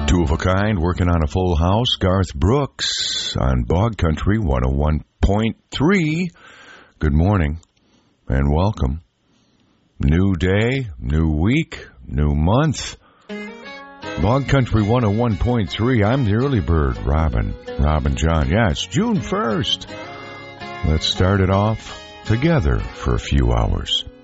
Two of a kind, working on a full house. Garth Brooks on Bog Country 101.3. Good morning and welcome. New day, new week, new month. Bog Country 101.3. I'm the early bird, Robin John. Yeah, it's June 1st. Let's start it off together for a few hours.